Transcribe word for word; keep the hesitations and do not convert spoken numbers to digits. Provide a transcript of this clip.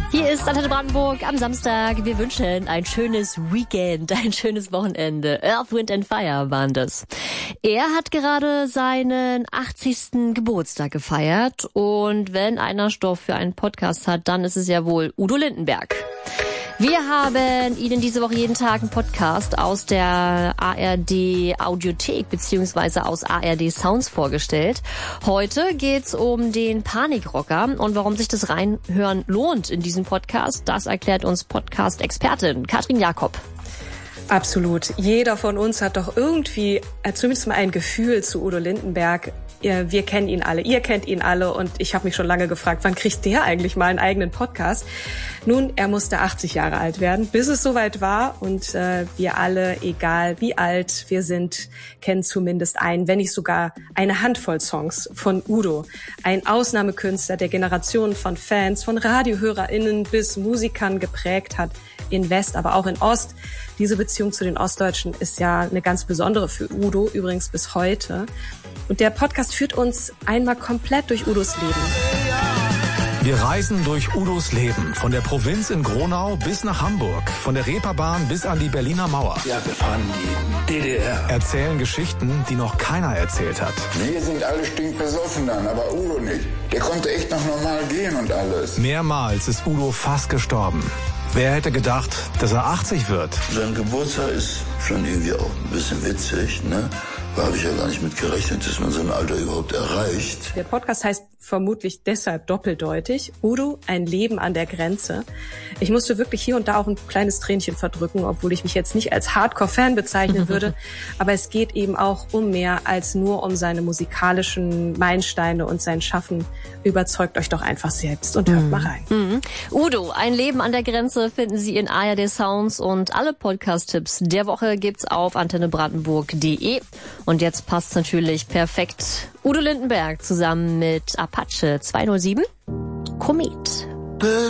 Hier ist Antenne Brandenburg am Samstag. Wir wünschen ein schönes Weekend, ein schönes Wochenende. Earth, Wind and Fire waren das. Er hat gerade seinen achtzigsten Geburtstag gefeiert. Und wenn einer Stoff für einen Podcast hat, dann ist es ja wohl Udo Lindenberg. Wir haben Ihnen diese Woche jeden Tag einen Podcast aus der A R D Audiothek beziehungsweise aus A R D Sounds vorgestellt. Heute geht's um den Panikrocker und warum sich das Reinhören lohnt in diesem Podcast. Das erklärt uns Podcast-Expertin Katrin Jakob. Absolut. Jeder von uns hat doch irgendwie zumindest mal ein Gefühl zu Udo Lindenberg. Wir kennen ihn alle, ihr kennt ihn alle und ich habe mich schon lange gefragt, wann kriegt der eigentlich mal einen eigenen Podcast? Nun, er musste achtzig Jahre alt werden, bis es soweit war und äh, wir alle, egal wie alt wir sind, kennen zumindest einen, wenn nicht sogar eine Handvoll Songs von Udo. Ein Ausnahmekünstler, der Generationen von Fans, von RadiohörerInnen bis Musikern geprägt hat, in West, aber auch in Ost. Diese Beziehung zu den Ostdeutschen ist ja eine ganz besondere für Udo, übrigens bis heute. Und der Podcast führt uns einmal komplett durch Udos Leben. Wir reisen durch Udos Leben, von der Provinz in Gronau bis nach Hamburg, von der Reeperbahn bis an die Berliner Mauer. Ja, wir fahren die D D R. Erzählen Geschichten, die noch keiner erzählt hat. Wir sind alle stinkbesoffen dann, aber Udo nicht. Der konnte echt noch normal gehen und alles. Mehrmals ist Udo fast gestorben. Wer hätte gedacht, dass er achtzig wird? Sein Geburtstag ist schon irgendwie auch ein bisschen witzig, ne? Da habe ich ja gar nicht mit gerechnet, dass man so ein Alter überhaupt erreicht. Der Podcast heißt vermutlich deshalb doppeldeutig. Udo, ein Leben an der Grenze. Ich musste wirklich hier und da auch ein kleines Tränchen verdrücken, obwohl ich mich jetzt nicht als Hardcore-Fan bezeichnen würde. Aber es geht eben auch um mehr als nur um seine musikalischen Meilensteine und sein Schaffen. Überzeugt euch doch einfach selbst und hört mhm. mal rein. Mhm. Udo, ein Leben an der Grenze finden Sie in A R D Sounds und alle Podcast-Tipps der Woche gibt's auf antenne brandenburg punkt de. Und jetzt passt natürlich perfekt Udo Lindenberg zusammen mit Apache zweihundertsieben, Komet.